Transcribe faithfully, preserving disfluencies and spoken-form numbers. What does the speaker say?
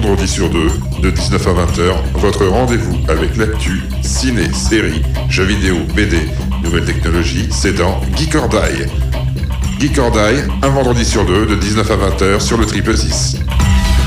vendredi sur deux, de dix-neuf à vingt heures, votre rendez-vous avec l'actu, ciné, séries, jeux vidéo, B D, nouvelles technologies, c'est dans Geek or Die. Geek or Die, un vendredi sur deux, de dix-neuf à vingt heures sur le Triple six.